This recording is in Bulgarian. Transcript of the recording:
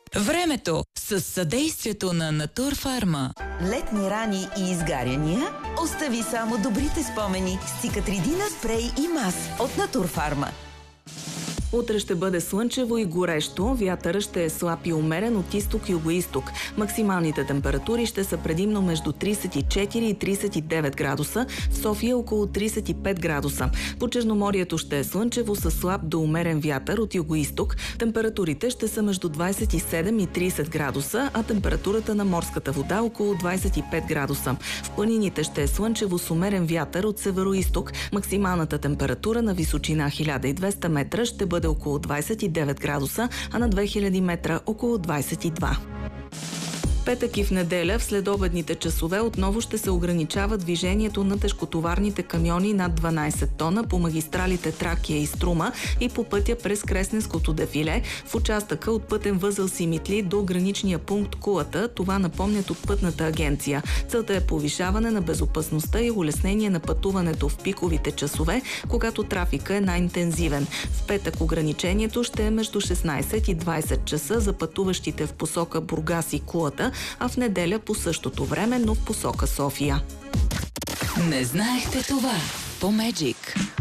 Времето с съдействието на Натурфарма. Летни рани и изгаряния? Остави само добрите спомени с Цикатридина спрей и мас от Натурфарма. Утре ще бъде слънчево и горещо, вятърът ще е слаб и умерен от изток-югоизток. Максималните температури ще са предимно между 34 и 39 градуса, в София около 35 градуса. По Черноморието ще е слънчево с слаб до умерен вятър от югоизток. Температурите ще са между 27 и 30 градуса, а температурата на морската вода около 25 градуса. В планините ще е слънчево с умерен вятър от североизток. Максималната температура на височина 1200 метра ще бъде около 29 градуса, а на 2000 метра около 22. Петък и в неделя в следобедните часове отново ще се ограничава движението на тежкотоварните камиони над 12 тона по магистралите Тракия и Струма и по пътя през Кресненското дефиле в участъка от пътен възел Симитли до граничния пункт Кулата. Това напомнят от Пътната агенция. Целта е повишаване на безопасността и улеснение на пътуването в пиковите часове, когато трафика е най-интензивен. В петък ограничението ще е между 16 и 20 часа за пътуващите в посока Бургас и Кулата, а в неделя по същото време, но в посока София. Не знаехте това по Magic.